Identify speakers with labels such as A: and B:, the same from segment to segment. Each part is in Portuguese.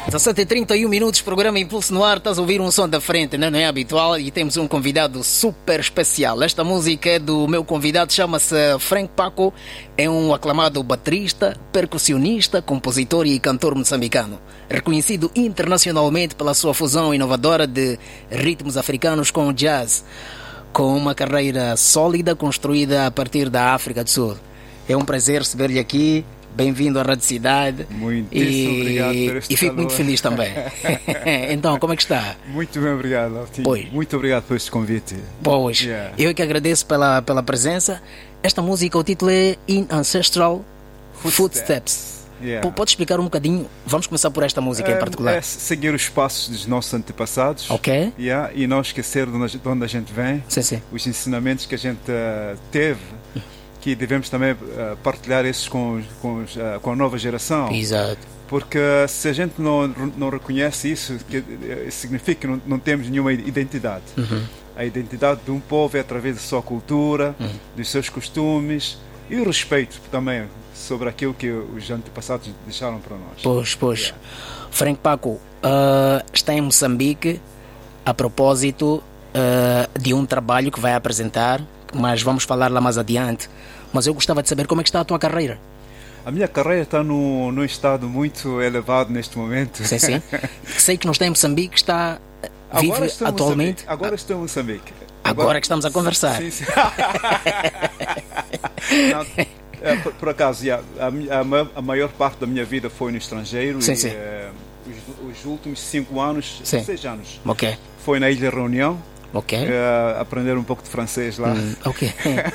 A: 17h31, programa Impulso no Ar. Estás a ouvir um som da frente, não é habitual, e temos um convidado super especial. Esta música é do meu convidado, chama-se Frank Paco. É um aclamado baterista, percussionista, compositor e cantor moçambicano, reconhecido internacionalmente pela sua fusão inovadora de ritmos africanos com jazz, com uma carreira sólida construída a partir da África do Sul. É um prazer receber-lhe aqui. Bem-vindo à Rádio Cidade.
B: Muitíssimo obrigado por este
A: E fico muito feliz também. Então, como é que está?
B: Muito bem, obrigado, Altinho.
A: Pois.
B: Muito obrigado por este convite.
A: Pois,
B: Yeah.
A: eu que agradeço pela presença. Esta música, o título é In Ancestral Footsteps.
B: Yeah.
A: Pode explicar um bocadinho? Vamos começar por esta música em particular.
B: É seguir os passos dos nossos antepassados.
A: Ok.
B: Yeah, e não esquecer de onde a gente vem.
A: Sim.
B: Os ensinamentos que a gente teve, que devemos também partilhar esses com a nova geração.
A: Exato.
B: Porque se a gente não reconhece isso, significa que não temos nenhuma identidade. A identidade de um povo é através da sua cultura, dos seus costumes e o respeito também sobre aquilo que os antepassados deixaram para nós.
A: Pois.
B: Yeah.
A: Frank Paco está em Moçambique a propósito de um trabalho que vai apresentar, mas vamos falar lá mais adiante. Mas eu gostava de saber como é que está a tua carreira.
B: A minha carreira está num estado muito elevado neste momento.
A: Sim. Sei que não está em Moçambique, vive atualmente.
B: Agora estou em Moçambique.
A: Agora que estamos a conversar.
B: Sim. Não, por acaso, a maior parte da minha vida foi no estrangeiro.
A: Sim.
B: Os últimos 5 anos, 6 anos,
A: Ok.
B: foi na Ilha Reunião.
A: Ok.
B: Aprender um pouco de francês lá.
A: Ok.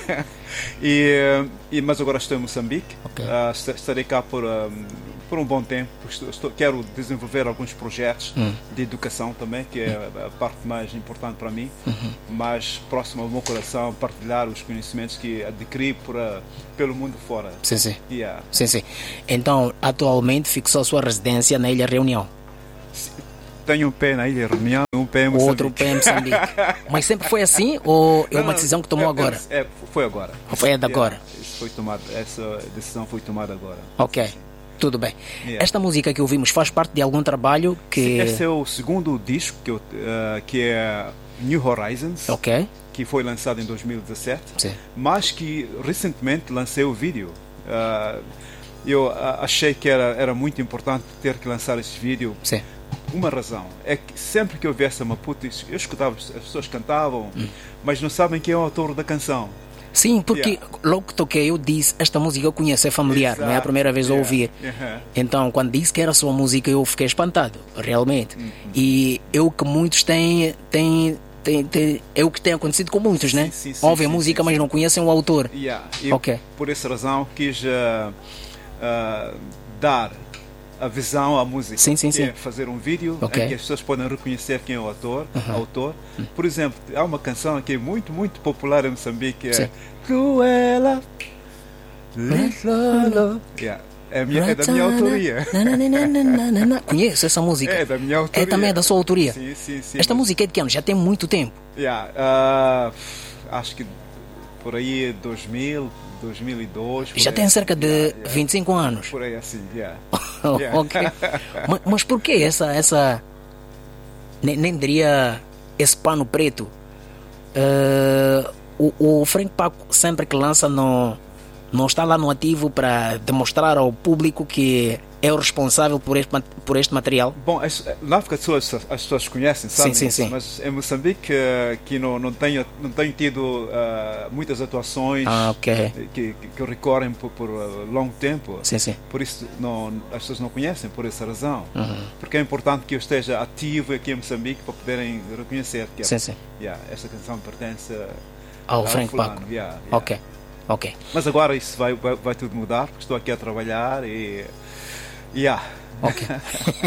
B: Mas agora estou em Moçambique.
A: Ok.
B: Estarei cá por um bom tempo. Quero desenvolver alguns projetos de educação também, que é a parte mais importante para mim. Mais próximo ao meu coração, partilhar os conhecimentos que adquiri pelo mundo fora.
A: Sim.
B: Yeah.
A: Sim. Então, atualmente fixou sua residência na Ilha Reunião.
B: Tenho um pé na Ilha Reunião, um pé em Moçambique.
A: Outro pé em Moçambique. Mas sempre foi assim ou é uma decisão que tomou agora?
B: Foi agora.
A: Foi de agora?
B: Essa decisão foi tomada agora.
A: Ok, tudo bem.
B: Yeah.
A: Esta música que ouvimos faz parte de algum trabalho que...
B: Esse é o segundo disco que é New Horizons,
A: Ok.
B: que foi lançado em 2017,
A: Sim.
B: mas que recentemente lancei o vídeo. Eu achei que era muito importante ter que lançar esse vídeo.
A: Sim.
B: Uma razão é que sempre que eu viesse a Maputo, eu escutava, as pessoas cantavam, mas não sabem quem é o autor da canção.
A: Sim, porque logo que toquei eu disse, esta música eu conheço, é familiar, não é a primeira vez a ouvir. Então, quando disse que era a sua música, eu fiquei espantado, realmente. E é o que muitos têm é o que tem acontecido com muitos, né?
B: Sim,
A: ouvem a música, mas não conhecem o autor. Ok.
B: Por essa razão, quis dar a visão à música.
A: Sim.
B: É fazer um vídeo em que as pessoas podem reconhecer quem é o autor. Por exemplo, há uma canção que é muito, muito popular em Moçambique, é Cruella. É da minha autoria.
A: Conheço essa música.
B: É da minha autoria.
A: É também da sua autoria.
B: Sim.
A: Esta música é de que ano? Já tem muito tempo.
B: Acho que por aí 2002.
A: Já tem cerca de 25 anos.
B: Por aí assim,
A: Ok. Mas por que essa nem diria esse pano preto? O Frank Paco sempre que lança não está lá no ativo para demonstrar ao público que é o responsável por este material?
B: Bom, na África do Sul as pessoas conhecem, sabem?
A: Sim.
B: Mas em Moçambique que não tenho tido muitas atuações que recorrem por longo tempo.
A: Sim.
B: Por isso as pessoas não conhecem, por essa razão. Porque é importante que eu esteja ativo aqui em Moçambique para poderem reconhecer que esta canção pertence
A: ao Frank Paco. Ok.
B: Mas agora isso vai tudo mudar, porque estou aqui a trabalhar e...
A: Ok.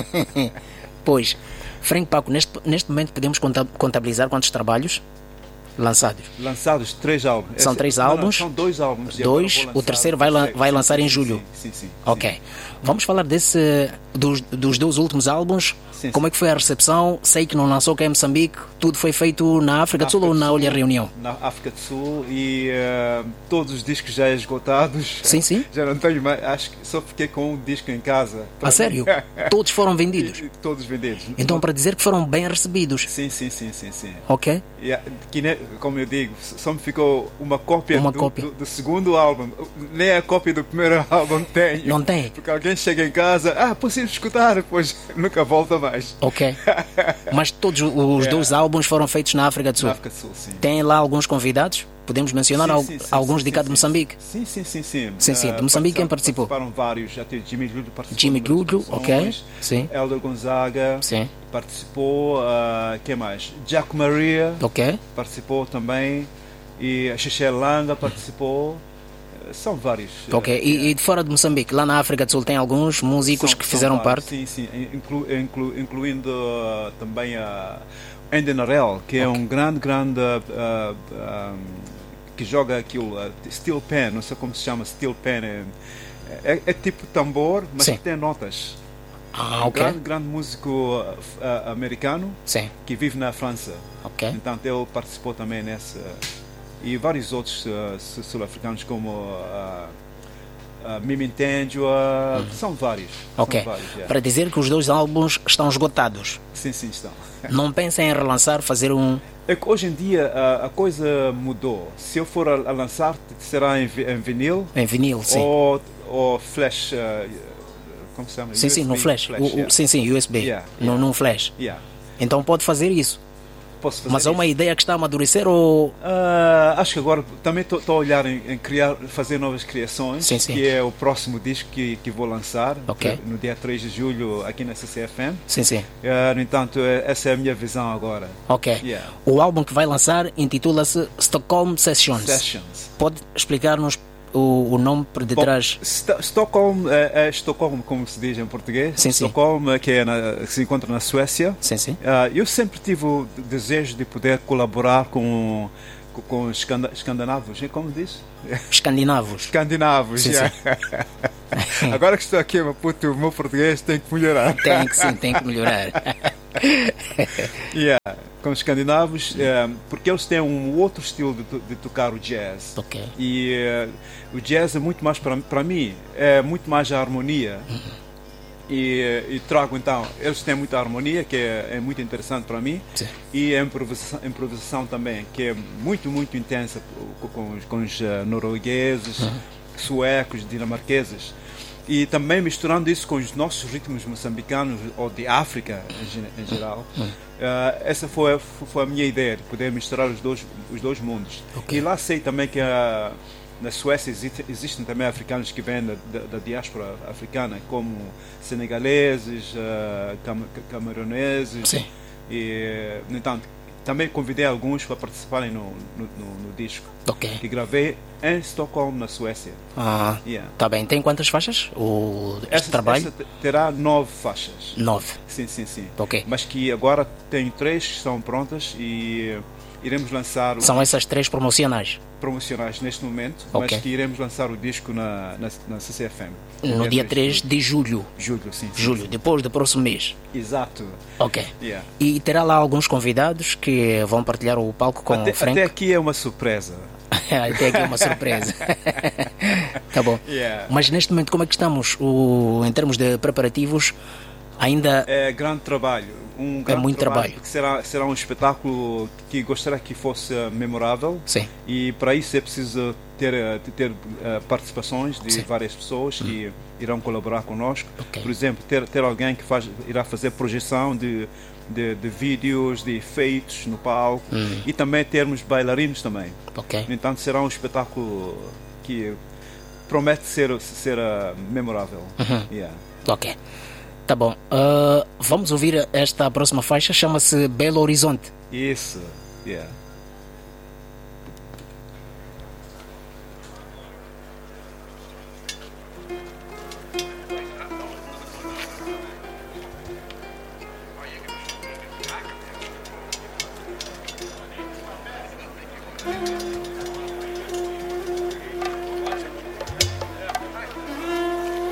A: Pois, Frank Paco, neste momento podemos contabilizar quantos trabalhos?
B: Lançados 3 álbuns.
A: São 3 álbuns?
B: Não, são 2 álbuns.
A: O terceiro vai lançar em julho.
B: Sim.
A: Ok. Vamos falar dos 2 últimos álbuns.
B: Sim.
A: Como é que foi a recepção? Sei que não lançou cá em Moçambique. Tudo foi feito na África do Sul ou na Olha Reunião?
B: Na África do Sul e todos os discos já esgotados.
A: Sim.
B: Já não tenho mais. Acho que só fiquei com um disco em casa.
A: A sério? Todos foram vendidos?
B: Todos vendidos.
A: Então, para dizer que foram bem recebidos.
B: Sim.
A: Ok.
B: Como eu digo, só me ficou uma cópia do segundo álbum. Nem a cópia do primeiro álbum tenho.
A: Não tem?
B: Porque alguém chega em casa, possível escutar, depois nunca volta mais.
A: Ok. Mas todos os 2 álbuns foram feitos na África do Sul?
B: Na África do Sul, sim.
A: Tem lá alguns convidados? Podemos mencionar alguns de cá de Moçambique?
B: Sim.
A: Sim. De Moçambique quem participou?
B: Participaram vários. Já teve Jimmy Lulho participou.
A: Jimmy Lulho, ok. Sim.
B: Elder Gonzaga.
A: Sim.
B: Participou. Quem mais? Jaco Maria.
A: Ok.
B: Participou também. E a Xexé Langa participou. São vários.
A: Ok. E de fora de Moçambique, lá na África do Sul, tem alguns músicos que fizeram parte?
B: Sim. Incluindo também a Andy Narell, que é um grande que joga aquilo, steel pen, não sei como se chama, steel pen, é tipo tambor, mas que tem notas.
A: Ok.
B: Grande músico americano.
A: Sim.
B: Que vive na França.
A: Ok.
B: Então ele participou também nessa. E vários outros sul-africanos como Mimi Ntendwa, são vários.
A: Ok.
B: São vários, yeah.
A: Para dizer que os 2 álbuns estão esgotados.
B: Sim, estão.
A: Não pensem em relançar, fazer um...
B: É que hoje em dia a coisa mudou. Se eu for a lançar, será em vinil.
A: Em vinil, sim.
B: Ou flash, como se chama?
A: Sim,
B: USB,
A: no flash.
B: yeah.
A: Sim, USB.
B: Yeah.
A: Num flash.
B: Yeah.
A: Então pode fazer isso.
B: Posso fazer
A: Mas é uma ideia que está a amadurecer ou...
B: Acho que agora também estou a olhar em fazer novas criações,
A: sim.
B: Que é o próximo disco que vou lançar,
A: okay.
B: No dia 3 de julho aqui na CCFM.
A: Sim.
B: No entanto, essa é a minha visão agora.
A: Ok.
B: Yeah.
A: O álbum que vai lançar intitula-se Stockholm Sessions. Pode explicar-nos o nome por detrás?
B: Stockholm é Estocolmo, como se diz em português.
A: Sim.
B: Stockholm, que se encontra na Suécia.
A: Sim.
B: Eu sempre tive o desejo de poder colaborar com os escandinavos, como diz?
A: Escandinavos.
B: Sim. Agora que estou aqui, o meu português tem que melhorar.
A: Tem que melhorar.
B: Com os escandinavos, porque eles têm um outro estilo de tocar o jazz.
A: Ok.
B: E o jazz é muito mais, para mim, é muito mais a harmonia. E trago então, eles têm muita harmonia, que é muito interessante para mim.
A: Sim.
B: E a improvisação também, que é muito intensa com os noruegueses, suecos, dinamarqueses. E também misturando isso com os nossos ritmos moçambicanos ou de África em geral. Essa foi a minha ideia, de poder misturar os dois mundos.
A: Okay.
B: E lá sei também que na Suécia existem também africanos que vêm da diáspora africana, como senegaleses, cameruneses.
A: Sim.
B: E, no entanto, também convidei alguns para participarem no disco.
A: Ok.
B: Que gravei em Estocolmo, na Suécia.
A: Tá bem. Tem quantas faixas este trabalho?
B: Essa terá 9 faixas.
A: 9?
B: Sim.
A: Ok.
B: Mas que agora tem 3 que estão prontas e iremos lançar...
A: São essas 3 promocionais
B: neste momento,
A: okay.
B: Mas que iremos lançar o disco na CCFM.
A: No dia 3 de julho.
B: Sim.
A: Julho, depois do próximo mês.
B: Exato.
A: Ok.
B: Yeah.
A: E terá lá alguns convidados que vão partilhar o palco com o Frank?
B: Até aqui é uma surpresa.
A: Até aqui é uma surpresa. Tá bom.
B: Yeah.
A: Mas neste momento como é que estamos em termos de preparativos? Ainda...
B: É grande trabalho.
A: Muito trabalho.
B: Será um espetáculo que gostaria que fosse memorável.
A: Sim.
B: E para isso é preciso ter participações de várias pessoas que irão colaborar conosco.
A: Okay.
B: Por exemplo, ter alguém que irá fazer projeção de vídeos, de efeitos no palco. E também termos bailarinos também.
A: Okay.
B: Então será um espetáculo que promete ser memorável. Yeah.
A: Ok. Tá bom. Vamos ouvir esta próxima faixa, chama-se Belo Horizonte.
B: Isso. Yeah.